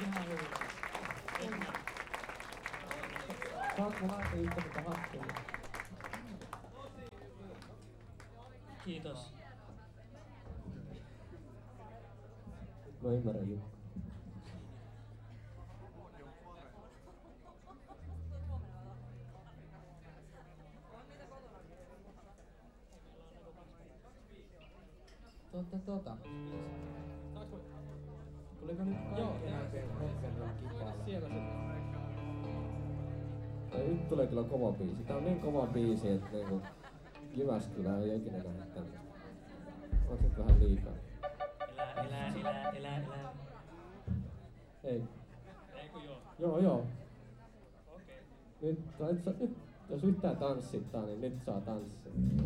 Ihan hyvin. Saatko laittaa yhtä mitä hattua? Kiitos. Mä ymmärrän Jukka. Tuliko nyt kaikki näiden rock'n'roll kipalla? Siellä se. Nyt tulee kyllä kova biisi. Tää on niin kova biisi, että niinku Jyväskylä ei ikinä nähdä tämmöstä. On sit vähän liikaa. Elää. Ei. Eikö joo? Joo. Okei. Nyt, jos yhtään tanssittaa, niin nyt saa tanssia.